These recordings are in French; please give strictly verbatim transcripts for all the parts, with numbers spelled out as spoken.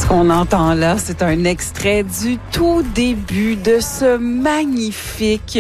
qu'on entend là, c'est un extrait du tout début de ce magnifique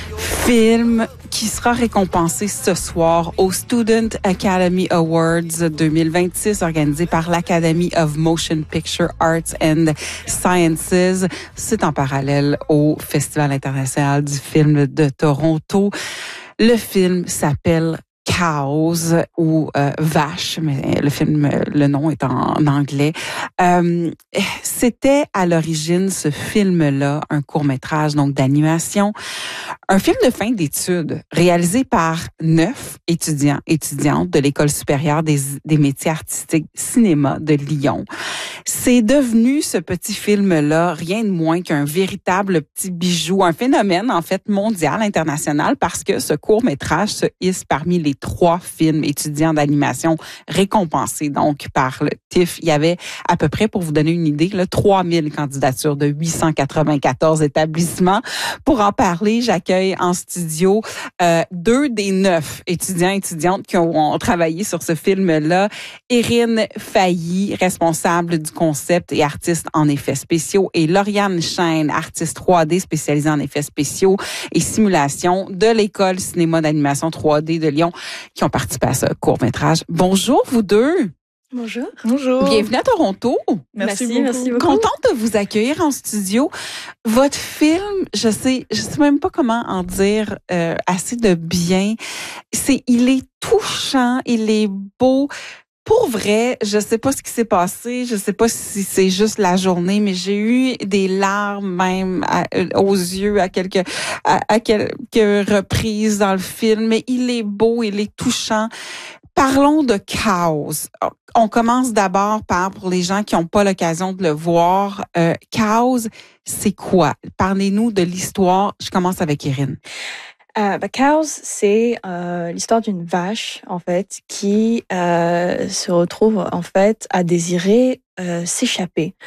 film qui sera récompensé ce soir au Student Academy Awards deux mille vingt-six organisé par l'Academy of Motion Picture Arts and Sciences. C'est en parallèle au Festival international du film de Toronto. Le film s'appelle Cows ou euh, Vache, mais le film, le nom est en, en anglais. Euh, c'était à l'origine ce film-là, un court-métrage donc d'animation, un film de fin d'études réalisé par neuf étudiants étudiantes de l'École supérieure des, des métiers artistiques cinéma de Lyon. C'est devenu ce petit film-là rien de moins qu'un véritable petit bijou, un phénomène en fait mondial, international, parce que ce court-métrage se hisse parmi les trois films étudiants d'animation récompensés donc par le T I F. Il y avait à peu près, pour vous donner une idée, là, trois mille candidatures de huit cent quatre-vingt-quatorze établissements. Pour en parler, j'accueille en studio euh, deux des neuf étudiants et étudiantes qui ont, ont travaillé sur ce film-là. Erin Failly, responsable du concept et artiste en effets spéciaux, et Lauriane Chêne, artiste trois D spécialisée en effets spéciaux et simulation de l'École cinéma d'animation trois D de Lyon, qui ont participé à ce court-métrage. Bonjour, vous deux. Bonjour. Bonjour. Bienvenue à Toronto. Merci, merci beaucoup. Merci beaucoup. Contente de vous accueillir en studio. Votre film, je sais, je sais même pas comment en dire euh, assez de bien. C'est, il est touchant, il est beau. Pour vrai, je sais pas ce qui s'est passé, je sais pas si c'est juste la journée, mais j'ai eu des larmes même à, aux yeux à quelques à, à quelques reprises dans le film. Mais il est beau, il est touchant. Parlons de Cows. On commence d'abord par, pour les gens qui n'ont pas l'occasion de le voir, euh, Cows, c'est quoi? Parlez-nous de l'histoire. Je commence avec Erin. Euh, bah, Cows, c'est euh, l'histoire d'une vache en fait qui euh, se retrouve en fait à désirer euh, s'échapper.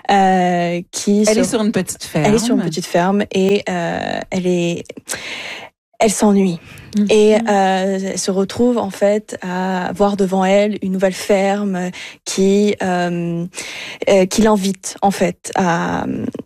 Euh, qui Elle se... est sur une petite ferme. Elle est sur une petite ferme et euh, elle est elle s'ennuie. Mm-hmm. Et euh, elle se retrouve en fait à voir devant elle une nouvelle ferme qui euh, euh, qui l'invite en fait à,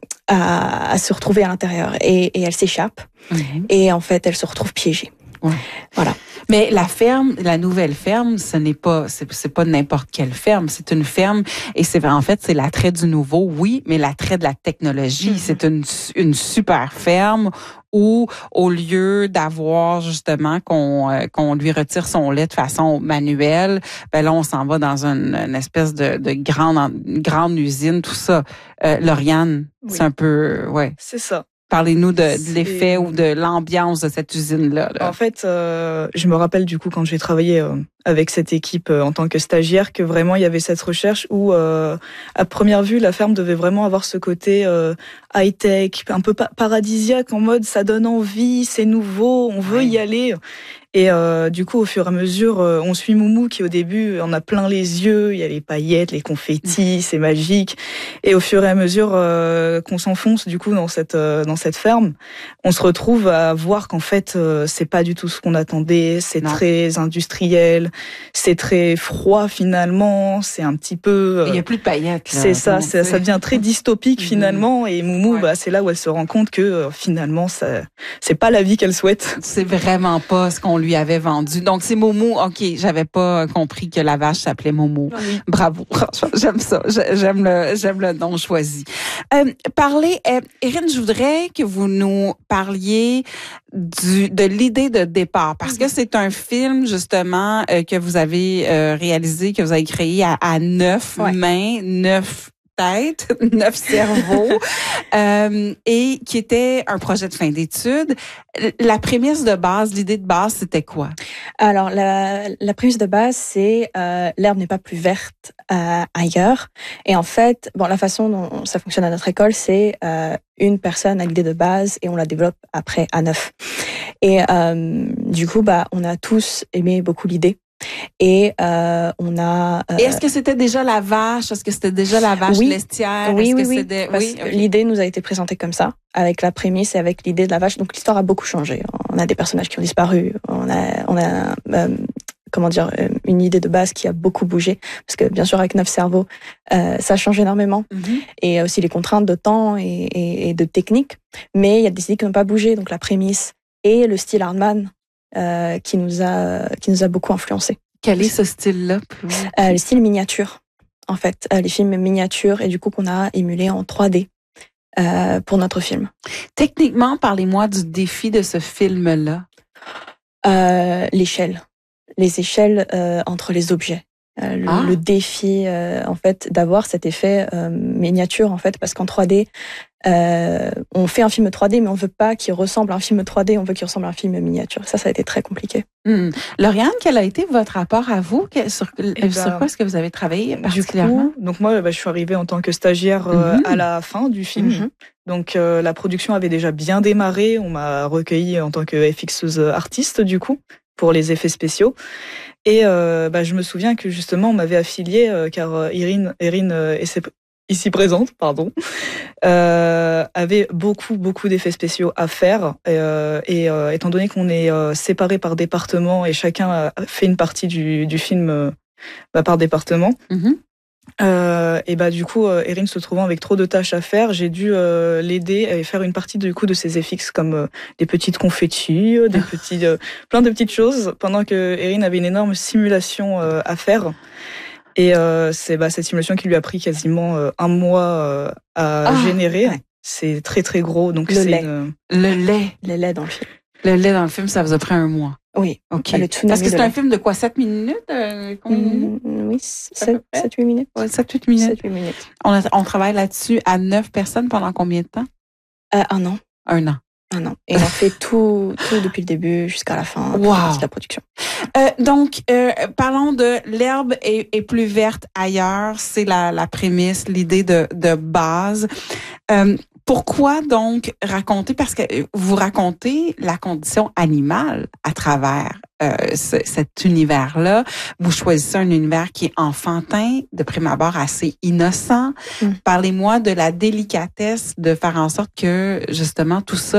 à à se retrouver à l'intérieur et, et elle s'échappe. Mm-hmm. Et en fait elle se retrouve piégée. Ouais. Voilà. Mais la ferme, la nouvelle ferme, ce n'est pas, c'est, c'est pas n'importe quelle ferme. C'est une ferme et c'est en fait c'est l'attrait du nouveau, oui, mais l'attrait de la technologie. Mm-hmm. C'est une une super ferme où au lieu d'avoir justement qu'on euh, qu'on lui retire son lait de façon manuelle, ben là on s'en va dans une, une espèce de, de grande grande usine, tout ça. Euh, Lauriane, oui. C'est un peu, ouais. C'est ça. Parlez-nous de, de l'effet ou de l'ambiance de cette usine-là. Là. En fait, euh, je me rappelle du coup quand j'ai travaillé euh, avec cette équipe euh, en tant que stagiaire que vraiment il y avait cette recherche où euh, à première vue la ferme devait vraiment avoir ce côté euh, high-tech, un peu pa- paradisiaque en mode ça donne envie, c'est nouveau, on veut ouais. y aller. Et euh, du coup, au fur et à mesure, euh, on suit Moumou qui, au début, en a plein les yeux. Il y a les paillettes, les confettis, c'est magique. Et au fur et à mesure euh, qu'on s'enfonce, du coup, dans cette euh, dans cette ferme, on se retrouve à voir qu'en fait, euh, c'est pas du tout ce qu'on attendait. C'est non. très industriel, c'est très froid finalement. C'est un petit peu. Euh, il y a plus de paillettes. Là, c'est ça, c'est, ça devient très dystopique finalement. Et Moumou, ouais. bah, c'est là où elle se rend compte que euh, finalement, ça, c'est pas la vie qu'elle souhaite. C'est vraiment pas ce qu'on lui avait vendu. Donc, c'est Momo. OK, j'avais pas compris que la vache s'appelait Momo. Oui. Bravo. J'aime ça. J'aime le, j'aime le nom choisi. Euh, parlez, euh, Erin, je voudrais que vous nous parliez du, de l'idée de départ. Parce que c'est un film, justement, euh, que vous avez euh, réalisé, que vous avez créé à, à neuf ouais. mains, neuf tête, neuf cerveaux, euh, et qui était un projet de fin d'études. La prémisse de base, l'idée de base, c'était quoi? Alors, la, la prémisse de base, c'est euh, l'herbe n'est pas plus verte euh, ailleurs. Et en fait, bon, la façon dont ça fonctionne à notre école, c'est euh, une personne a l'idée de base et on la développe après à neuf. Et euh, du coup, bah, on a tous aimé beaucoup l'idée. Et euh, on a. Euh, Et est-ce que c'était déjà la vache? Est-ce que c'était déjà la vache oui, laitière? Oui, est-ce oui, que oui. c'était... Parce oui que okay. L'idée nous a été présentée comme ça, avec la prémisse et avec l'idée de la vache. Donc l'histoire a beaucoup changé. On a des personnages qui ont disparu. On a, on a euh, comment dire, une idée de base qui a beaucoup bougé, parce que bien sûr avec Neuf cerveaux, euh, ça change énormément, mm-hmm. et aussi les contraintes de temps et, et, et de technique. Mais il y a des idées qui n'ont pas bougé, donc la prémisse et le style Hardman euh, qui nous a qui nous a beaucoup influencé. Quel est ce style-là? euh, Le style miniature, en fait, euh, les films miniatures, et du coup qu'on a émulé en trois D. Euh, pour notre film. Techniquement, parlez-moi du défi de ce film-là. Euh, l'échelle. Les échelles euh, entre les objets. Euh, le, ah. le défi, euh, en fait, d'avoir cet effet euh, miniature, en fait, parce qu'en trois D, euh, on fait un film trois D, mais on veut pas qu'il ressemble à un film trois D, on veut qu'il ressemble à un film miniature. Ça, ça a été très compliqué. Mmh. Lauriane, quel a été votre rapport à vous? Sur, eh sur ben, quoi est-ce que vous avez travaillé particulièrement? Du coup, donc moi, bah, je suis arrivée en tant que stagiaire euh, mmh. à la fin du film. Mmh. Donc euh, la production avait déjà bien démarré. On m'a recueillie en tant que F Xeuse artiste, du coup, pour les effets spéciaux. Et euh, bah, je me souviens que justement, on m'avait affiliée, euh, car euh, Irine, Irine euh, et ses ici présente, pardon, euh, avait beaucoup, beaucoup d'effets spéciaux à faire. Et, euh, et euh, étant donné qu'on est euh, séparés par département et chacun a fait une partie du, du film euh, bah, par département, mm-hmm. euh, et bah du coup, euh, Erin se trouvant avec trop de tâches à faire, j'ai dû euh, l'aider et faire une partie du coup de ses F X, comme euh, des petites confettis, euh, des petits, euh, plein de petites choses, pendant que Erin avait une énorme simulation euh, à faire. Et euh, c'est bah, cette simulation qui lui a pris quasiment euh, un mois euh, à ah, générer. Ouais. C'est très très gros, donc le c'est lait. Une... le lait, le lait dans le film. Le lait dans le film, ça vous a pris un mois. Oui. Ok. Parce que c'est un film de quoi, sept minutes, euh, combien de minutes? Mmh, oui, sept huit minutes. Ouais, sept huit minutes. sept huit minutes. On, a, on travaille là-dessus à neuf personnes pendant combien de temps? Euh, un an. Un an. Un an. Et on fait tout, tout depuis le début jusqu'à la fin wow. de la production. Euh, donc, euh, parlons de l'herbe est, est plus verte ailleurs. C'est la, la prémisse, l'idée de, de base. Euh, pourquoi donc raconter? Parce que vous racontez la condition animale à travers euh, ce, cet univers-là. Vous choisissez un univers qui est enfantin, de prime abord assez innocent. Mm. Parlez-moi de la délicatesse de faire en sorte que, justement, tout ça